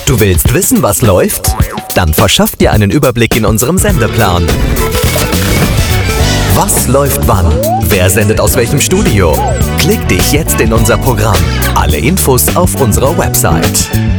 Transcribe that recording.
Du willst wissen, was läuft? Dann verschaff dir einen Überblick in unserem Sendeplan. Was läuft wann? Wer sendet aus welchem Studio? Klick dich jetzt in unser Programm. Alle Infos auf unserer Website.